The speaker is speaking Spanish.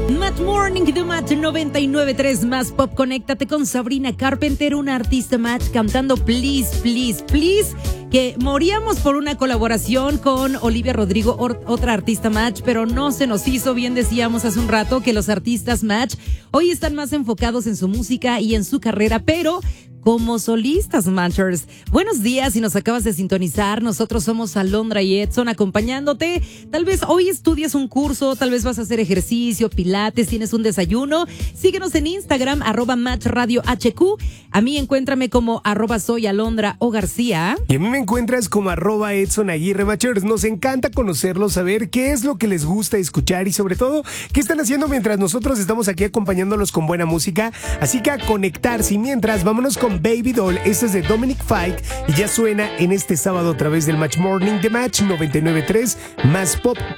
Match Morning de Match 99.3 más Pop. Conéctate con Sabrina Carpenter, una artista Match, cantando Please, Please, Please, que moríamos por una colaboración con Olivia Rodrigo, otra artista Match, pero no se nos hizo. Bien decíamos hace un rato que los artistas Match hoy están más enfocados en su música y en su carrera, pero como solistas Matchers. Buenos días, si nos acabas de sintonizar, nosotros somos Alondra y Edson acompañándote. Tal vez hoy estudias un curso, tal vez vas a hacer ejercicio, pilates, tienes un desayuno. Síguenos en Instagram, @MatchRadioHQ. A mí encuéntrame como @soyalondra_o_García. Y a mí me encuentras como @EdsonAguirre. Matchers, nos encanta conocerlos, saber qué es lo que les gusta escuchar y sobre todo, qué están haciendo mientras nosotros estamos aquí acompañándolos con buena música. Así que a conectarse y mientras, vámonos con Baby Doll. Este es de Dominic Fike y ya suena en este sábado a través del Match Morning de Match 99.3 más Pop.